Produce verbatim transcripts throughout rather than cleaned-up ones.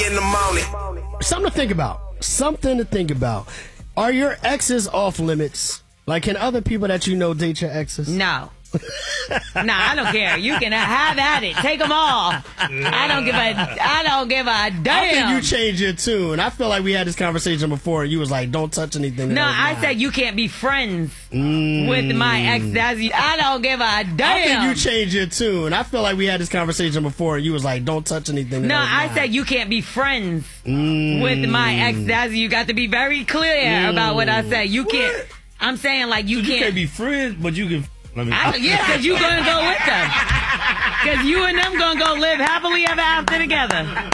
in the morning. Something to think about. Something to think about. Are your exes off limits? Like, can other people that you know date your exes? No. Nah, I don't care. You can have at it. Take them all. I don't give a. I don't give a damn. I think you changed your tune. I feel like we had this conversation before. And you was like, "Don't touch anything." No, I mine. said you can't be friends mm. with my ex. That's, I don't give a damn. I think you changed your tune. I feel like we had this conversation before. And you was like, "Don't touch anything." No, I mine. said you can't be friends mm. with my ex. That's, you got to be very clear mm. about what I said. You what? can't. I'm saying like you so can't. You can't be friends, but you can. I mean, I, yeah, because you going to go with them. Because you and them going to go live happily ever after together.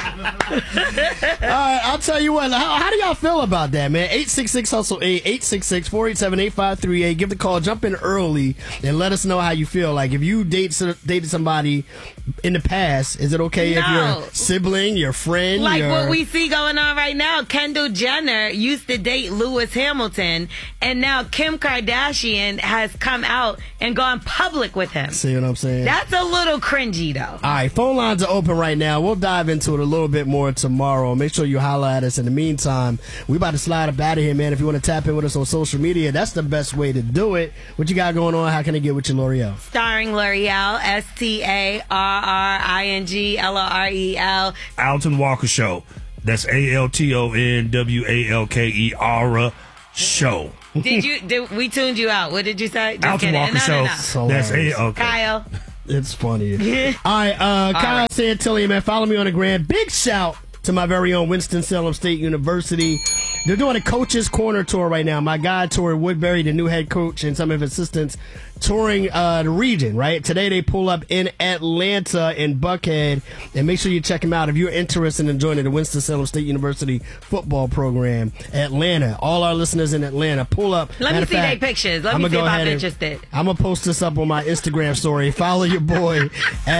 All right, I'll tell you what. How, how do y'all feel about that, man? eight six six hustle eight, eight six six, four eight seven, eight five three eight. Give the call. Jump in early and let us know how you feel. Like, if you date dated somebody in the past, is it okay no. if your sibling, your friend, like your... what we see going on right now? Kendall Jenner used to date Lewis Hamilton, and now Kim Kardashian has come out and gone public with him. See what I'm saying? That's a little cringy, though. All right, phone lines are open right now. We'll dive into it a little bit more tomorrow. Make sure you holler at us. In the meantime, we about to slide up out of here, man. If you want to tap in with us on social media, that's the best way to do it. What you got going on? How can I get with you, L'Oreal? Starring L'Oreal, S T A R R I N G L O R E L. Alton Walker Show. That's A L T O N W A L K E R Show. Did you? Did, we tuned you out. What did you say? Just Alton Walker no, Show. No, no. So That's A. Okay. Kyle. It's funny. All right, uh, Kyle right. Santilli, man. Follow me on the gram. Big shout to my very own Winston-Salem State University. They're doing a Coach's Corner tour right now. My guy, Torrey Woodbury, the new head coach, and some of his assistants touring uh, the region, right? Today they pull up in Atlanta in Buckhead, and make sure you check them out if you're interested in joining the Winston-Salem State University football program. Atlanta, all our listeners in Atlanta, pull up. Let Matter me see fact, their pictures. Let I'm me see go if I'm and, interested. I'm going to post this up on my Instagram story. Follow your boy